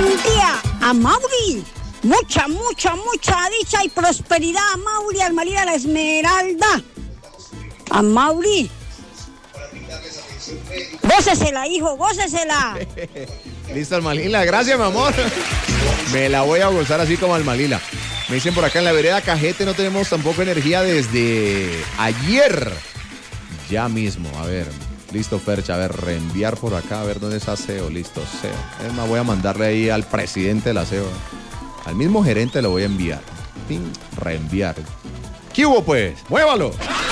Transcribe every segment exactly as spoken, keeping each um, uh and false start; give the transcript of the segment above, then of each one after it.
buen día a Mauri. Mucha, mucha, mucha dicha y prosperidad a Mauri, al Malila la Esmeralda. A Mauri. Gócesela, hijo, gócesela. Listo, Almalila. Gracias, mi amor. Me la voy a gozar así como Almalila. Me dicen por acá en la vereda Cajete no tenemos tampoco energía desde ayer. Ya mismo, a ver. Listo, Fercha, a ver, reenviar por acá, a ver dónde está S E O. Listo, S E O. Es más, voy a mandarle ahí al presidente de la S E O. Al mismo gerente lo voy a enviar. Pin, reenviar. ¿Qué hubo, pues? ¡Muévalo!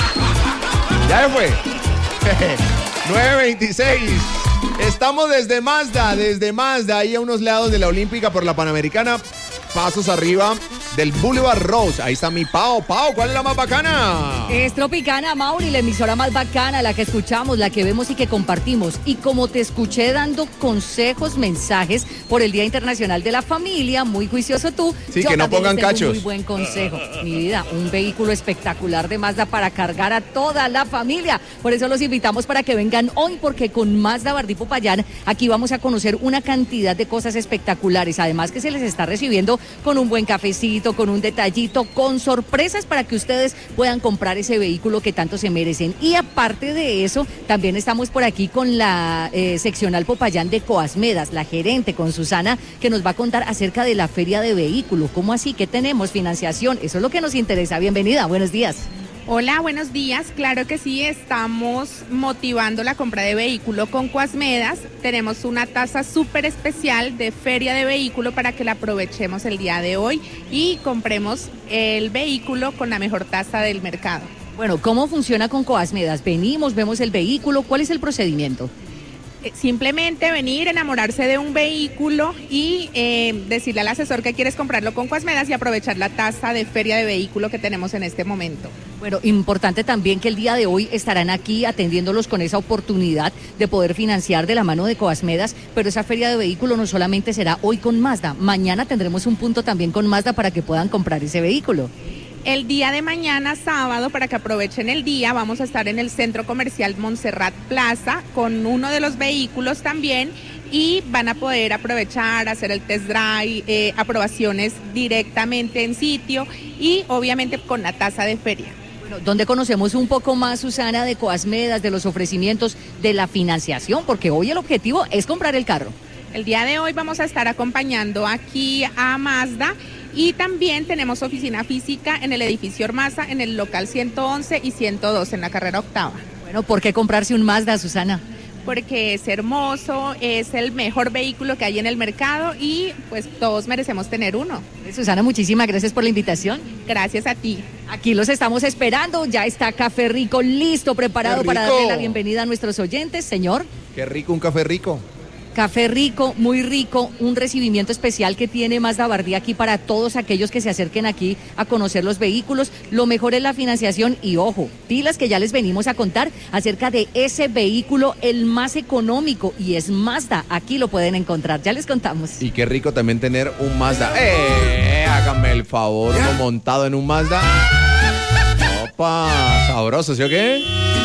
Ya se fue. nueve veintiséis. Estamos desde Mazda, desde Mazda, ahí a unos lados de la Olímpica por la Panamericana. Pasos arriba del Boulevard Rose. Ahí está mi Pao. Pao, ¿cuál es la más bacana? Es Tropicana, Mauri, la emisora más bacana, la que escuchamos, la que vemos y que compartimos. Y como te escuché dando consejos, mensajes por el Día Internacional de la Familia, muy juicioso tú. Sí, que no pongan tengo cachos. Un muy buen consejo, mi vida, un vehículo espectacular de Mazda para cargar a toda la familia. Por eso los invitamos para que vengan hoy, porque con Mazda Bardí Popayán, aquí vamos a conocer una cantidad de cosas espectaculares. Además que se les está recibiendo con un buen cafecito, con un detallito, con sorpresas para que ustedes puedan comprar ese vehículo que tanto se merecen. Y aparte de eso, también estamos por aquí con la eh, seccional Popayán de Coasmedas, la gerente con Susana, que nos va a contar acerca de la feria de vehículos. ¿Cómo así? ¿Qué tenemos? Financiación, eso es lo que nos interesa. Bienvenida, buenos días. Hola, buenos días. Claro que sí, estamos motivando la compra de vehículo con Coasmedas. Tenemos una tasa súper especial de feria de vehículo para que la aprovechemos el día de hoy y compremos el vehículo con la mejor tasa del mercado. Bueno, ¿cómo funciona con Coasmedas? Venimos, vemos el vehículo, ¿cuál es el procedimiento? Simplemente venir, enamorarse de un vehículo y eh, decirle al asesor que quieres comprarlo con Coasmedas y aprovechar la tasa de feria de vehículo que tenemos en este momento. Bueno, importante también que el día de hoy estarán aquí atendiéndolos con esa oportunidad de poder financiar de la mano de Coasmedas, pero esa feria de vehículo no solamente será hoy con Mazda, mañana tendremos un punto también con Mazda para que puedan comprar ese vehículo. El día de mañana, sábado, para que aprovechen el día, vamos a estar en el Centro Comercial Montserrat Plaza con uno de los vehículos también y van a poder aprovechar, hacer el test drive, eh, aprobaciones directamente en sitio y obviamente con la tasa de feria. Bueno, ¿dónde conocemos un poco más, Susana, de Coasmedas, de los ofrecimientos, de la financiación? Porque hoy el objetivo es comprar el carro. El día de hoy vamos a estar acompañando aquí a Mazda. Y también tenemos oficina física en el edificio Ormaza, en el local ciento once y ciento dos, en la carrera octava. Bueno, ¿por qué comprarse un Mazda, Susana? Porque es hermoso, es el mejor vehículo que hay en el mercado y pues todos merecemos tener uno. Susana, muchísimas gracias por la invitación. Gracias a ti. Aquí los estamos esperando, ya está Café Rico listo, preparado para darle la bienvenida a nuestros oyentes, señor. Qué rico, un café rico. Café rico, muy rico, un recibimiento especial que tiene Mazda Bardí aquí para todos aquellos que se acerquen aquí a conocer los vehículos. Lo mejor es la financiación y ojo, pilas que ya les venimos a contar acerca de ese vehículo, el más económico, y es Mazda. Aquí lo pueden encontrar, ya les contamos. Y qué rico también tener un Mazda. ¡Eh! Háganme el favor, uno montado en un Mazda. Opa, sabroso, ¿sí o qué?